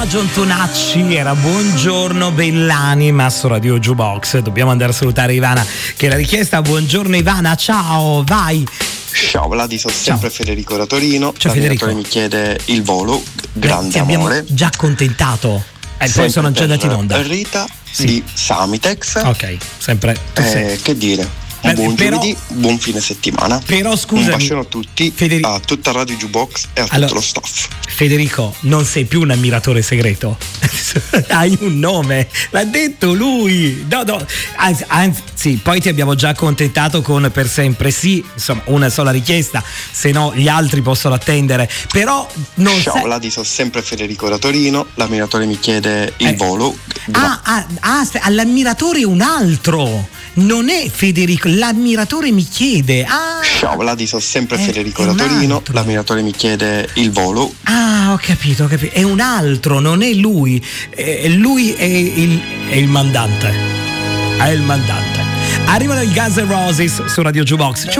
John Tonacci, era Buongiorno Bell'anima su Radio Jukebox. Dobbiamo andare a salutare Ivana che l'ha richiesta. Buongiorno Ivana, ciao, vai. Ciao Vladi, sono sempre Federico da Torino. Ciao Federico. Mi chiede Il Volo, grande ti abbiamo amore. già accontentato. Poi sono già andati in onda. Rita di Samitex. Ok, sempre tu sei. Che dire? Un buon giovedì, buon fine settimana. Però scusami, un bacione a tutti, a tutta Radio Jukebox e a tutto lo staff. Federico, non sei più un ammiratore segreto. Hai un nome, l'ha detto lui. No, anzi, poi ti abbiamo già accontentato con Per Sempre Sì, insomma, una sola richiesta, se no gli altri possono attendere. Però non ciao Vladi, sono sempre Federico da Torino. L'ammiratore mi chiede Il Volo. All'ammiratore un altro. Non è Federico, l'ammiratore mi chiede. Ciao Vladi, sono sempre Federico da Torino. L'ammiratore mi chiede Il Volo. Ho capito. È un altro, non è lui. Lui è il mandante. È il mandante. Arrivano i Guns N' Roses su Radio Jukebox.